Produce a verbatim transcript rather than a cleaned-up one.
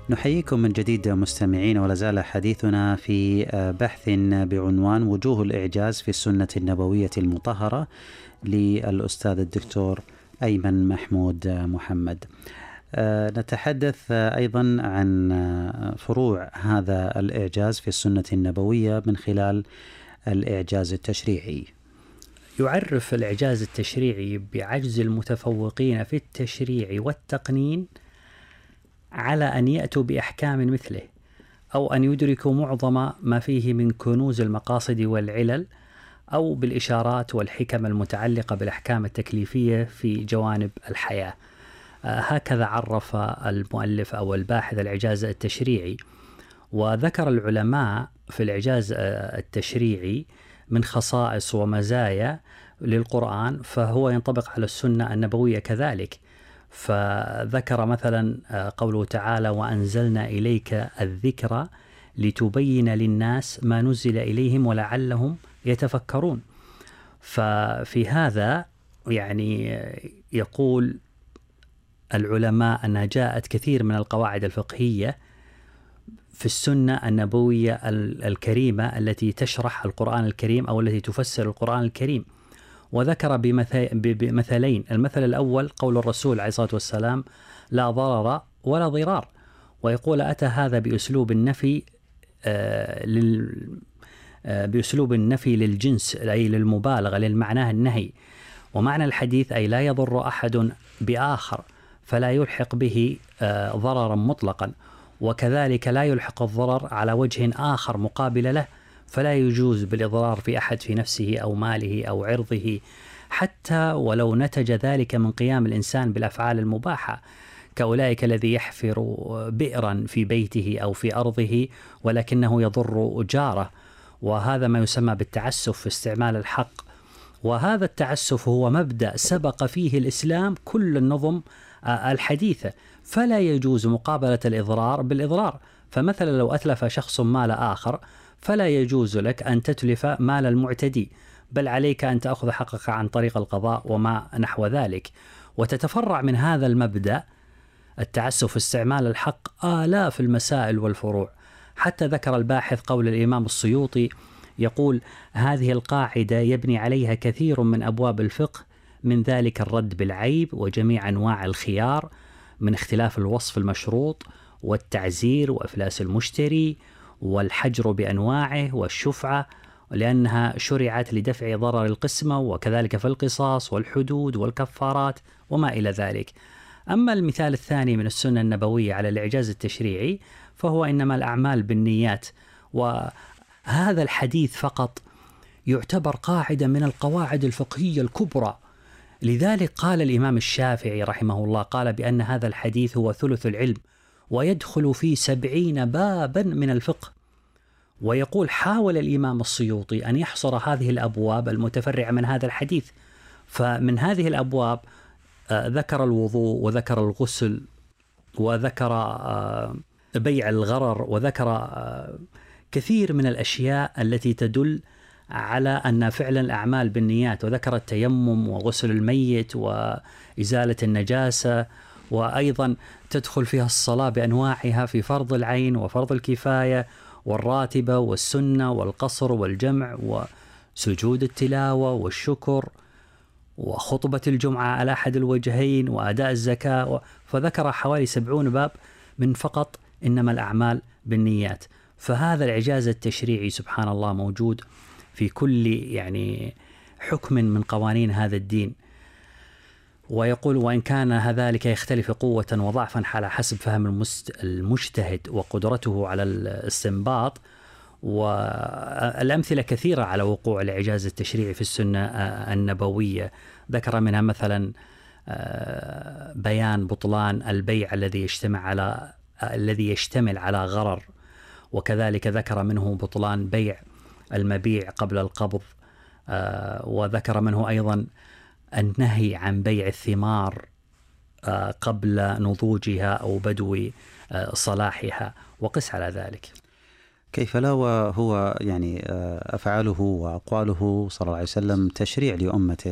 نحييكم من جديد مستمعين، ولا زال حديثنا في بحث بعنوان وجوه الإعجاز في السنة النبوية المطهرة للأستاذ الدكتور أيمن محمود محمد. نتحدث أيضا عن فروع هذا الإعجاز في السنة النبوية من خلال الإعجاز التشريعي. يعرف الإعجاز التشريعي بعجز المتفوقين في التشريع والتقنين على أن يأتوا بأحكام مثله، أو أن يدركوا معظم ما فيه من كنوز المقاصد والعلل، أو بالإشارات والحكم المتعلقة بالأحكام التكليفية في جوانب الحياة. هكذا عرف المؤلف أو الباحث الإعجاز التشريعي. وذكر العلماء في الإعجاز التشريعي من خصائص ومزايا للقرآن، فهو ينطبق على السنة النبوية كذلك. فذكر مثلا قوله تعالى: وأنزلنا إليك الذكر لتبين للناس ما نزل إليهم ولعلهم يتفكرون. ففي هذا يعني يقول العلماء أنها جاءت كثير من القواعد الفقهية في السنة النبوية الكريمة التي تشرح القرآن الكريم أو التي تفسر القرآن الكريم. وذكر بمثلين: المثل الأول قول الرسول عليه الصلاة والسلام: لا ضرر ولا ضرار. ويقول أتى هذا بأسلوب النفي آه لل آه بأسلوب النفي للجنس، أي للمبالغة، للمعنى النهي. ومعنى الحديث أي لا يضر أحد بآخر فلا يلحق به آه ضررا مطلقا، وكذلك لا يلحق الضرر على وجه آخر مقابل له، فلا يجوز بالإضرار في أحد في نفسه أو ماله أو عرضه، حتى ولو نتج ذلك من قيام الإنسان بالأفعال المباحة، كأولئك الذي يحفر بئرا في بيته أو في أرضه ولكنه يضر جاره، وهذا ما يسمى بالتعسف في استعمال الحق. وهذا التعسف هو مبدأ سبق فيه الإسلام كل النظم الحديثة، فلا يجوز مقابلة الإضرار بالإضرار. فمثلا لو أتلف شخص مال آخر فلا يجوز لك أن تتلف مال المعتدي، بل عليك أن تأخذ حقك عن طريق القضاء وما نحو ذلك. وتتفرع من هذا المبدأ التعسف في استعمال الحق آلاف المسائل والفروع، حتى ذكر الباحث قول الإمام السيوطي يقول: هذه القاعدة يبني عليها كثير من أبواب الفقه، من ذلك الرد بالعيب وجميع أنواع الخيار، من اختلاف الوصف المشروط والتعزير وإفلاس المشتري والحجر بأنواعه والشفعة، لأنها شرعت لدفع ضرر القسمة، وكذلك في القصاص والحدود والكفارات وما إلى ذلك. أما المثال الثاني من السنة النبوية على الإعجاز التشريعي فهو إنما الأعمال بالنيات، وهذا الحديث فقط يعتبر قاعدة من القواعد الفقهية الكبرى. لذلك قال الإمام الشافعي رحمه الله قال بأن هذا الحديث هو ثلث العلم، ويدخل في سبعين بابا من الفقه. ويقول: حاول الإمام السيوطي أن يحصر هذه الأبواب المتفرعة من هذا الحديث، فمن هذه الأبواب آه ذكر الوضوء، وذكر الغسل، وذكر آه بيع الغرر، وذكر آه كثير من الأشياء التي تدل على أن فعلا الأعمال بالنيات، وذكر التيمم وغسل الميت وإزالة النجاسة، وأيضا تدخل فيها الصلاة بأنواعها في فرض العين وفرض الكفاية والراتبة والسنة والقصر والجمع وسجود التلاوة والشكر وخطبة الجمعة على أحد الوجهين وأداء الزكاة. فذكر حوالي سبعون باب من فقط إنما الأعمال بالنيات. فهذا الإعجاز التشريعي سبحان الله موجود في كل يعني حكم من قوانين هذا الدين. ويقول: وإن كان ذلك يختلف قوة وضعفا على حسب فهم المجتهد وقدرته على الاستنباط. والأمثلة كثيرة على وقوع الإعجاز التشريعي في السنة النبوية. ذكر منها مثلا بيان بطلان البيع الذي يجتمع على الذي يشتمل على غرر، وكذلك ذكر منه بطلان بيع المبيع قبل القبض، وذكر منه أيضا النهي عن بيع الثمار قبل نضوجها أو بدو صلاحها، وقس على ذلك. كيف لا وهو يعني أفعاله وأقواله صلى الله عليه وسلم تشريع لأمته.